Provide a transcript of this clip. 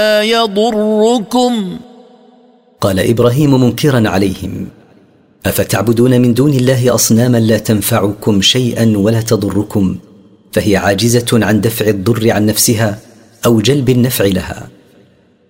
يضركم. قال إبراهيم منكرا عليهم: أفتعبدون من دون الله أصناما لا تنفعكم شيئا ولا تضركم، فهي عاجزة عن دفع الضر عن نفسها أو جلب النفع لها.